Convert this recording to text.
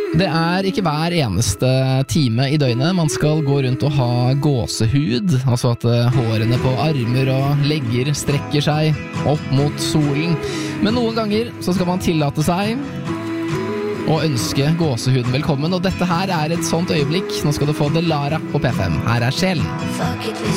Det ikke hver eneste time i døgnet man skal gå rundt og ha gåsehud, altså at hårene på armer og legger strekker seg opp mot solen. Men noen ganger så skal man tillate seg å ønske gåsehuden velkommen, og dette her et sånt øyeblikk. Nå skal du få Delara på P5. Her Sjelen. Fuck it,